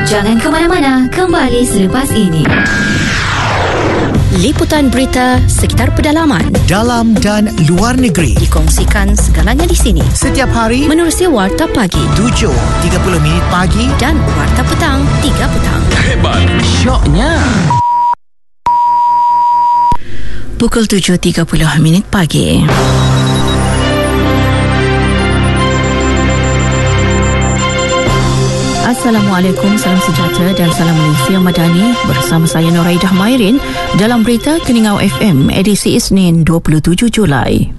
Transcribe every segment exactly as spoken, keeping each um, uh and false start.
Jangan ke mana-mana, kembali selepas ini. Liputan berita sekitar pedalaman, dalam dan luar negeri, dikongsikan segalanya di sini. Setiap hari menerusi Warta Pagi tujuh tiga puluh minit pagi dan Warta Petang tiga petang. Hebat, syoknya. Pukul tujuh tiga puluh minit pagi. Assalamualaikum, salam sejahtera dan salam Malaysia Madani. Bersama saya Noraidah Mairin dalam berita Keningau F M edisi Isnin dua puluh tujuh Julai.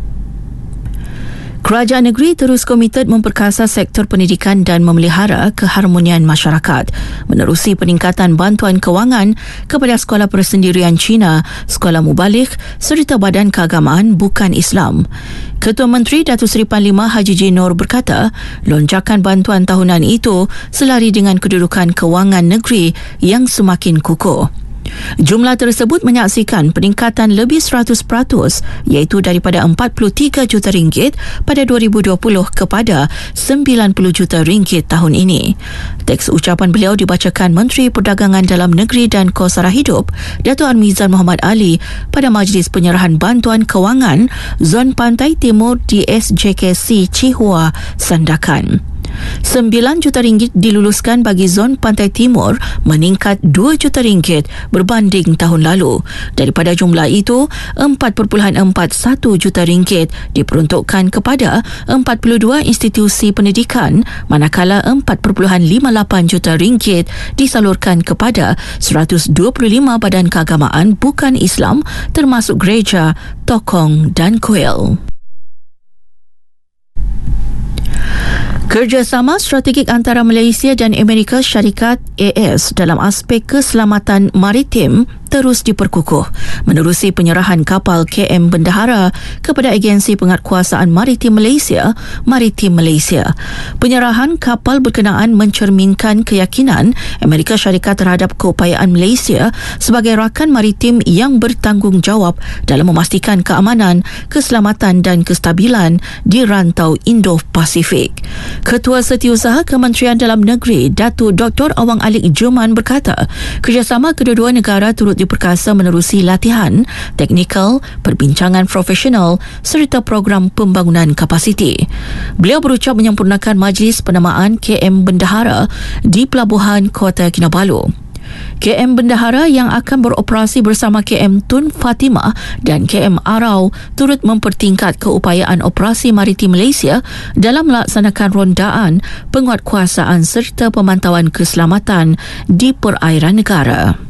Kerajaan negeri terus komited memperkasa sektor pendidikan dan memelihara keharmonian masyarakat menerusi peningkatan bantuan kewangan kepada sekolah persendirian Cina, sekolah mubalik serta badan keagamaan bukan Islam. Ketua Menteri Datuk Seri Panglima Haji J. Noor berkata, lonjakan bantuan tahunan itu selari dengan kedudukan kewangan negeri yang semakin kukuh. Jumlah tersebut menyaksikan peningkatan lebih seratus peratus iaitu daripada empat puluh tiga juta ringgit pada dua ribu dua puluh kepada sembilan puluh juta ringgit tahun ini. Teks ucapan beliau dibacakan Menteri Perdagangan Dalam Negeri dan Kos Sara Hidup Datuk Armizan Muhammad Ali pada majlis penyerahan bantuan kewangan Zon Pantai Timur di S J K C Cihua, Sandakan. sembilan juta ringgit diluluskan bagi zon Pantai Timur, meningkat dua juta ringgit berbanding tahun lalu. Daripada jumlah itu, empat perpuluhan empat satu juta ringgit diperuntukkan kepada empat puluh dua institusi pendidikan, manakala empat perpuluhan lima lapan juta ringgit disalurkan kepada seratus dua puluh lima badan keagamaan bukan Islam termasuk gereja, tokong dan kuil. Kerjasama strategik antara Malaysia dan Amerika Syarikat A S dalam aspek keselamatan maritim terus diperkukuh menerusi penyerahan kapal K M Bendahara kepada Agensi Penguatkuasaan Maritim Malaysia, Maritim Malaysia. Penyerahan kapal berkenaan mencerminkan keyakinan Amerika Syarikat terhadap keupayaan Malaysia sebagai rakan maritim yang bertanggungjawab dalam memastikan keamanan, keselamatan dan kestabilan di rantau Indo-Pasifik. Ketua Setiausaha Kementerian Dalam Negeri, Datuk Doktor Awang Alik Juman berkata, kerjasama kedua-dua negara turut diperkasa menerusi latihan, teknikal, perbincangan profesional serta program pembangunan kapasiti. Beliau berucap menyempurnakan majlis penamaan K M Bendahara di Pelabuhan Kota Kinabalu. K M Bendahara yang akan beroperasi bersama K M Tun Fatimah dan K M Arau turut mempertingkat keupayaan operasi maritim Malaysia dalam melaksanakan rondaan, penguatkuasaan serta pemantauan keselamatan di perairan negara.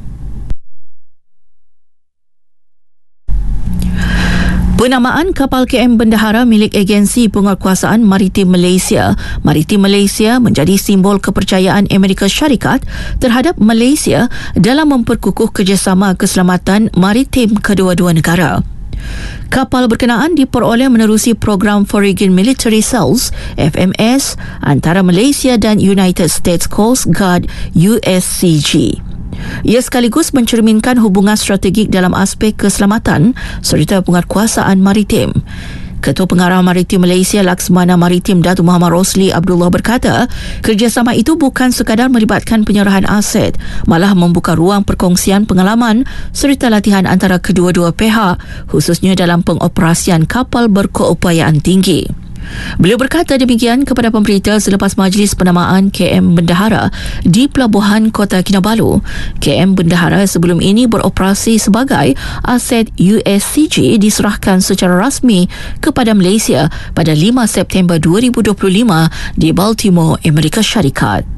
Penamaan kapal K M Bendahara milik Agensi Penguatkuasaan Maritim Malaysia, Maritim Malaysia menjadi simbol kepercayaan Amerika Syarikat terhadap Malaysia dalam memperkukuh kerjasama keselamatan maritim kedua-dua negara. Kapal berkenaan diperoleh menerusi program Foreign Military Cells F M S antara Malaysia dan United States Coast Guard U S C G. Ia sekaligus mencerminkan hubungan strategik dalam aspek keselamatan serta penguatkuasaan maritim. Ketua Pengarah Maritim Malaysia Laksmana Maritim Datuk Muhammad Rosli Abdullah berkata, kerjasama itu bukan sekadar melibatkan penyerahan aset, malah membuka ruang perkongsian pengalaman serta latihan antara kedua-dua pihak, khususnya dalam pengoperasian kapal berkeupayaan tinggi. Beliau berkata demikian kepada pemberita selepas majlis penamaan K M Bendahara di Pelabuhan Kota Kinabalu. K M Bendahara sebelum ini beroperasi sebagai aset U S C G diserahkan secara rasmi kepada Malaysia pada lima September dua ribu dua puluh lima di Baltimore, Amerika Syarikat.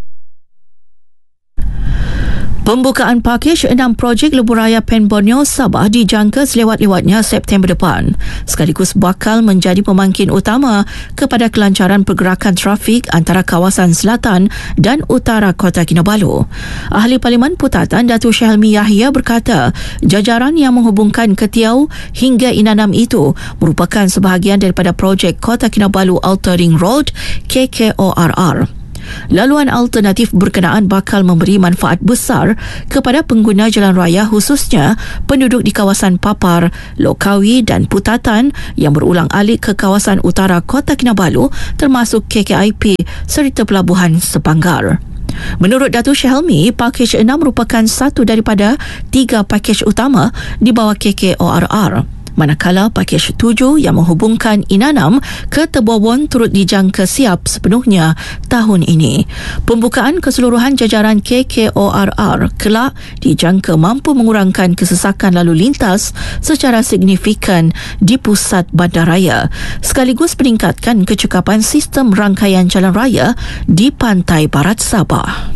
Pembukaan pakej enam projek lebuhraya Pen Borneo Sabah dijangka selewat-lewatnya September depan, sekaligus bakal menjadi pemangkin utama kepada kelancaran pergerakan trafik antara kawasan selatan dan utara Kota Kinabalu. Ahli Parlimen Putatan Datuk Syahelmi Yahya berkata, jajaran yang menghubungkan Ketiau hingga Inanam itu merupakan sebahagian daripada projek Kota Kinabalu Outer Ring Road K K O R R. Laluan alternatif berkenaan bakal memberi manfaat besar kepada pengguna jalan raya, khususnya penduduk di kawasan Papar, Lokawi dan Putatan yang berulang alik ke kawasan utara Kota Kinabalu termasuk K K I P serta Pelabuhan Sepanggar. Menurut Datuk Syahelmi, pakej enam merupakan satu daripada tiga pakej utama di bawah K K O R R. Manakala pakej tujuh yang menghubungkan Inanam ke Tebowon turut dijangka siap sepenuhnya tahun ini. Pembukaan keseluruhan jajaran K K O R R kelak dijangka mampu mengurangkan kesesakan lalu lintas secara signifikan di pusat bandaraya, sekaligus meningkatkan kecekapan sistem rangkaian jalan raya di pantai barat Sabah.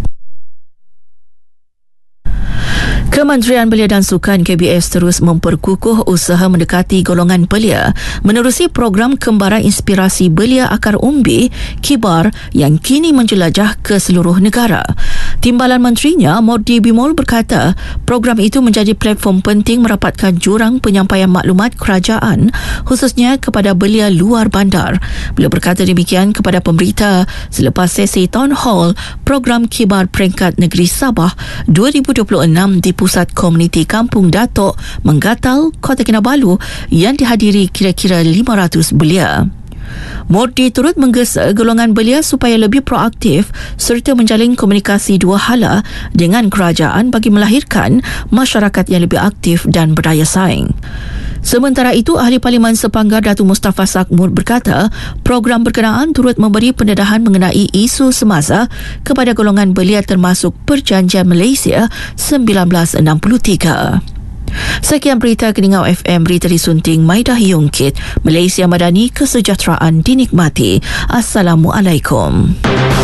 Kementerian Belia dan Sukan K B S terus memperkukuh usaha mendekati golongan belia menerusi program Kembaran Inspirasi Belia Akar Umbi Kibar yang kini menjelajah ke seluruh negara. Timbalan menterinya Mordi Bimol berkata program itu menjadi platform penting merapatkan jurang penyampaian maklumat kerajaan khususnya kepada belia luar bandar. Beliau berkata demikian kepada pemberita selepas sesi Town Hall program Kibar Peringkat Negeri Sabah dua ribu dua puluh enam di Pusat Komuniti Kampung Datuk Menggatal, Kota Kinabalu yang dihadiri kira-kira lima ratus belia. Mordi turut menggesa golongan belia supaya lebih proaktif serta menjalin komunikasi dua hala dengan kerajaan bagi melahirkan masyarakat yang lebih aktif dan berdaya saing. Sementara itu, Ahli Parlimen Sepanggar Datuk Mustafa Sakmud berkata program berkenaan turut memberi pendedahan mengenai isu semasa kepada golongan belia termasuk Perjanjian Malaysia seribu sembilan ratus enam puluh tiga. Sekian berita Keningau F M, berita disunting Maidah Yungkit. Malaysia Madani, kesejahteraan dinikmati. Assalamualaikum.